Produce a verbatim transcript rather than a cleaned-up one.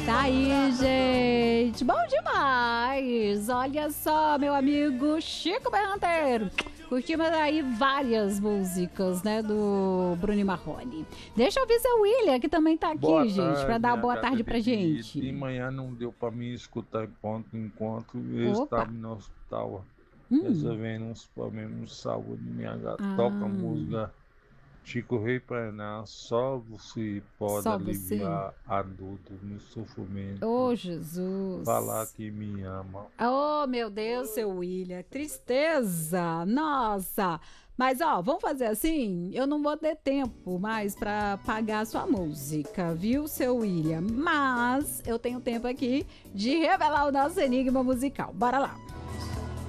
Tá aí, gente. Bom demais. Olha só, meu amigo Chico Berranteiro. Curtimos aí várias músicas, né, do Bruno Marrone. Deixa eu ver seu William, que também tá aqui, Boa gente, tarde, pra dar minha boa gata tarde pra Didi. gente. De manhã não deu pra mim escutar em ponto enquanto eu Opa. estava no hospital Hum. resolvendo uns problemas de saúde. Minha gata Ah. toca música Chico Rei Paraná, só você pode Só aliviar adultos no sofrimento. Oh, Jesus. Falar que me ama. Oh, meu Deus, seu William, tristeza, nossa. Mas, ó, vamos fazer assim, eu não vou ter tempo mais pra pagar a sua música, viu, seu William? Mas eu tenho tempo aqui de revelar o nosso enigma musical. Bora lá.